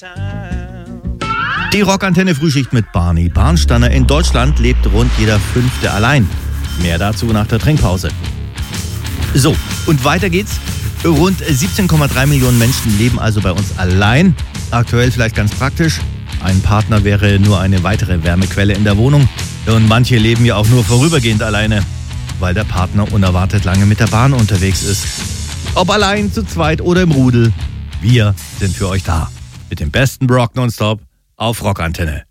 Die Rockantenne Frühschicht mit Barney Barnsteiner. In Deutschland lebt rund jeder Fünfte allein. Mehr dazu nach der Trinkpause. So, und weiter geht's. Rund 17,3 Millionen Menschen leben also bei uns allein. Aktuell vielleicht ganz praktisch. Ein Partner wäre nur eine weitere Wärmequelle in der Wohnung. Und manche leben ja auch nur vorübergehend alleine, weil der Partner unerwartet lange mit der Bahn unterwegs ist. Ob allein, zu zweit oder im Rudel, wir sind für euch da. Mit dem besten Rock nonstop auf Rockantenne.